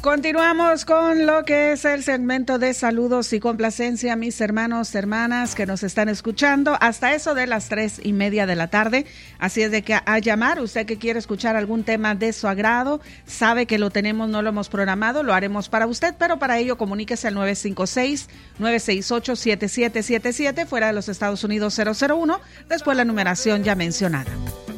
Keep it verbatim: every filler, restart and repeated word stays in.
Continuamos con lo que es el segmento de saludos y complacencia, mis hermanos, hermanas que nos están escuchando hasta eso de las tres y media de la tarde. Así es de que a llamar, usted que quiere escuchar algún tema de su agrado, sabe que lo tenemos, no lo hemos programado, lo haremos para usted, pero para ello comuníquese al nueve cinco seis, nueve seis ocho, siete siete siete siete, fuera de los Estados Unidos cero cero uno, después la numeración ya mencionada.